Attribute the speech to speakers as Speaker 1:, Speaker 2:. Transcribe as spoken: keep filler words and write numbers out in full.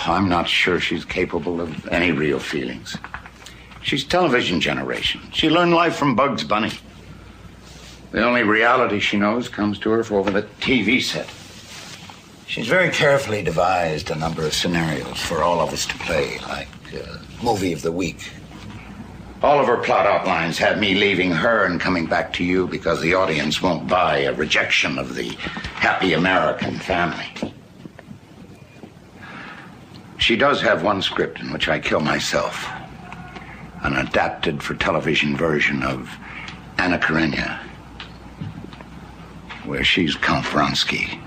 Speaker 1: I'm not sure she's capable of any real feelings. She's television generation. She learned life from Bugs Bunny. The only reality she knows comes to her from over the T V set. She's very carefully devised a number of scenarios for all of us to play, like uh, movie of the week. All of her plot outlines have me leaving her and coming back to you because the audience won't buy a rejection of the happy American family. She does have one script in which I kill myself. An adapted for television version of Anna Karenina, where she's Count Vronsky.